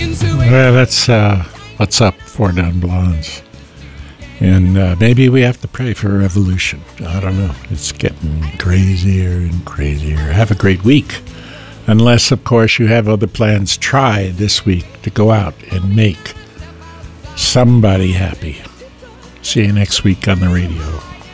Well, that's what's up, Four Down Blondes. And maybe we have to pray for a revolution. I don't know. It's getting crazier and crazier. Have a great week. Unless, of course, you have other plans. Try this week to go out and make somebody happy. See you next week on the radio.